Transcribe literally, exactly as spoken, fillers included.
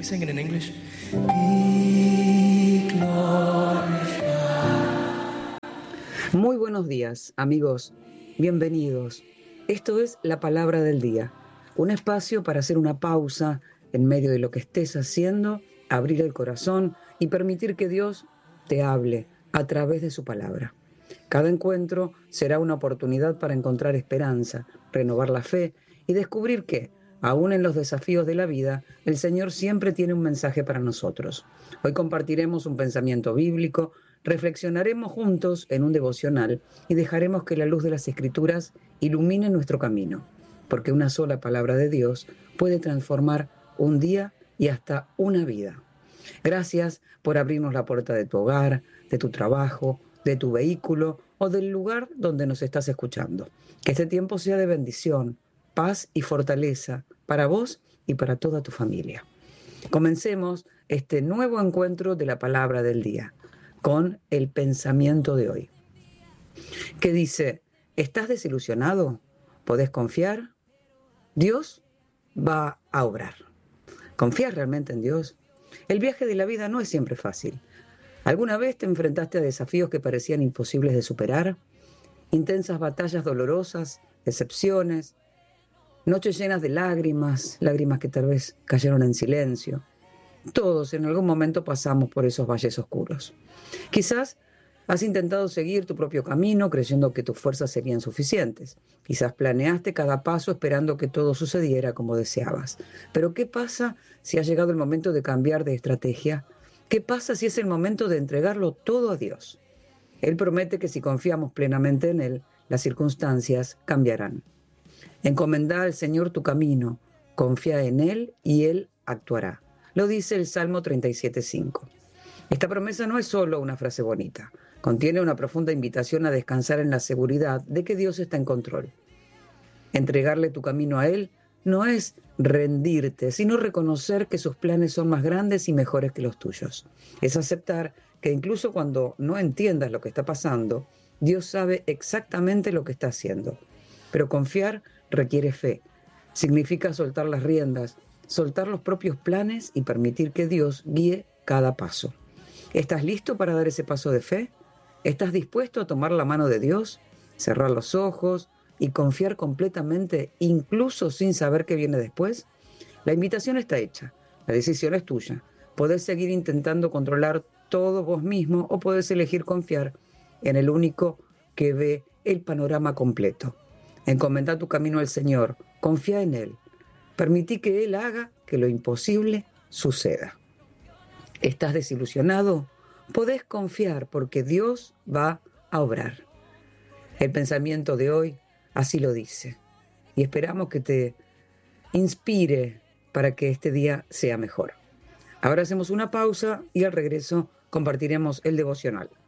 we sing it in English? Be glorified. Muy buenos días, amigos. Bienvenidos. Esto es la palabra del día. Un espacio para hacer una pausa en medio de lo que estés haciendo, abrir el corazón y permitir que Dios te hable a través de su palabra. Cada encuentro será una oportunidad para encontrar esperanza, renovar la fe y descubrir que, aún en los desafíos de la vida, el Señor siempre tiene un mensaje para nosotros. Hoy compartiremos un pensamiento bíblico, reflexionaremos juntos en un devocional y dejaremos que la luz de las Escrituras ilumine nuestro camino, porque una sola palabra de Dios puede transformar un día y hasta una vida. Gracias por abrirnos la puerta de tu hogar, de tu trabajo, de tu vehículo o del lugar donde nos estás escuchando. Que este tiempo sea de bendición, paz y fortaleza para vos y para toda tu familia. Comencemos este nuevo encuentro de la palabra del día con el pensamiento de hoy, que dice: ¿estás desilusionado? ¿Podés confiar? Dios va a obrar. ¿Confías realmente en Dios? El viaje de la vida no es siempre fácil. ¿Alguna vez te enfrentaste a desafíos que parecían imposibles de superar? Intensas batallas dolorosas, decepciones, noches llenas de lágrimas, lágrimas que tal vez cayeron en silencio. Todos en algún momento pasamos por esos valles oscuros. Quizás has intentado seguir tu propio camino creyendo que tus fuerzas serían suficientes. Quizás planeaste cada paso esperando que todo sucediera como deseabas. Pero ¿qué pasa si ha llegado el momento de cambiar de estrategia? ¿Qué pasa si es el momento de entregarlo todo a Dios? Él promete que si confiamos plenamente en Él, las circunstancias cambiarán. Encomendá al Señor tu camino, confía en Él y Él actuará. Lo dice el Salmo treinta y siete, cinco. Esta promesa no es solo una frase bonita, contiene una profunda invitación a descansar en la seguridad de que Dios está en control. Entregarle tu camino a Él no es rendirte, sino reconocer que sus planes son más grandes y mejores que los tuyos. Es aceptar que incluso cuando no entiendas lo que está pasando, Dios sabe exactamente lo que está haciendo. Pero confiar requiere fe. Significa soltar las riendas, soltar los propios planes y permitir que Dios guíe cada paso. ¿Estás listo para dar ese paso de fe? ¿Estás dispuesto a tomar la mano de Dios, cerrar los ojos y confiar completamente, incluso sin saber qué viene después? La invitación está hecha, la decisión es tuya. Podés seguir intentando controlar todo vos mismo o podés elegir confiar en el único que ve el panorama completo. Encomendá tu camino al Señor, confía en Él. Permití que Él haga que lo imposible suceda. ¿Estás desilusionado? Podés confiar porque Dios va a obrar. El pensamiento de hoy así lo dice. Y esperamos que te inspire para que este día sea mejor. Ahora hacemos una pausa y al regreso compartiremos el devocional.